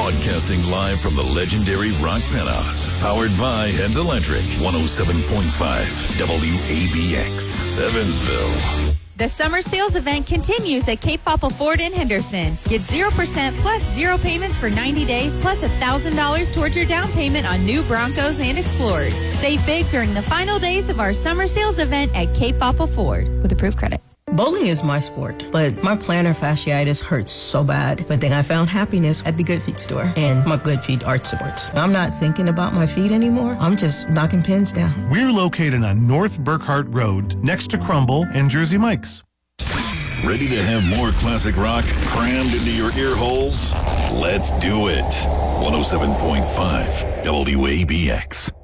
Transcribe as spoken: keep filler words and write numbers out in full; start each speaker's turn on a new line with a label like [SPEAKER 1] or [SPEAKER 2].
[SPEAKER 1] Broadcasting live from the legendary Rock Penthouse. Powered by Heads Electric. one oh seven point five W A B X. Evansville.
[SPEAKER 2] The summer sales event continues at Cape Popple Ford in Henderson. Get zero percent plus zero payments for ninety days plus one thousand dollars towards your down payment on new Broncos and Explorers. Save big during the final days of our summer sales event at Cape Popple Ford with approved credit.
[SPEAKER 3] Bowling is my sport, but my plantar fasciitis hurts so bad. But then I found happiness at the Good Feet store and my Good Feet arch supports. I'm not thinking about my feet anymore. I'm just knocking pins down.
[SPEAKER 4] We're located on North Burkhart Road, next to Crumble and Jersey Mike's.
[SPEAKER 1] Ready to have more classic rock crammed into your ear holes? Let's do it. one oh seven point five W A B X.